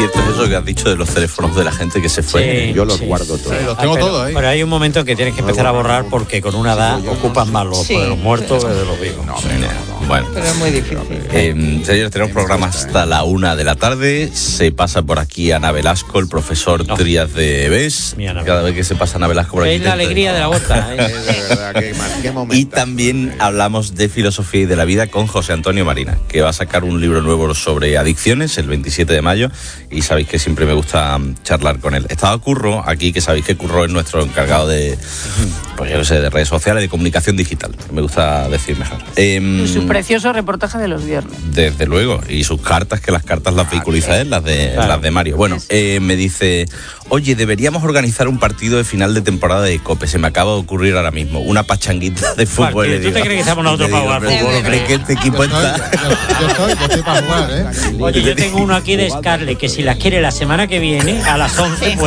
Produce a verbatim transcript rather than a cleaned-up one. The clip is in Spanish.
cierto es eso que has dicho de los teléfonos de la gente que se fue. Sí, Yo los sí. guardo todos. Los tengo Ah, pero, todos ahí. pero hay un momento en que tienes que empezar a borrar porque con una edad ocupan más los, Sí. los muertos que de los vivos. No, Sí, hombre, no, no. Bueno. Pero es muy difícil. Eh, señores, tenemos programa hasta la una de la tarde. Se pasa por aquí Ana Velasco, el profesor No. Trías de Bes. Mi Ana Cada vez que se pasa Ana Velasco por aquí. Es la te- alegría de la vuelta. ¿eh? De verdad, qué, mal- qué momento. Y también hablamos de filosofía y de la vida con José Antonio Marina, que va a sacar un libro nuevo sobre adicciones el veintisiete de mayo, y sabéis que siempre me gusta um, charlar con él. Estaba Curro aquí, que sabéis que Curro es nuestro encargado de, pues yo no sé, de redes sociales, de comunicación digital, me gusta decir mejor. Eh, Su precioso reportaje de los viernes. Desde luego, y sus cartas, que las cartas las vehiculiza él, las de, Claro. las de Mario. Bueno, eh, me dice, oye, deberíamos organizar un partido de final de temporada de COPE, se me acaba de ocurrir ahora mismo, una pachanguita de fútbol. Partido, Le ¿tú digo, te crees que estamos nosotros le digo, para jugar "Hombre, fútbol? ¿tú crees que este equipo Yo estoy, está...? yo, yo estoy, yo estoy para jugar, ¿eh? Oye, yo tengo uno aquí de Scarlett que si las quiere la semana que viene a las once, pues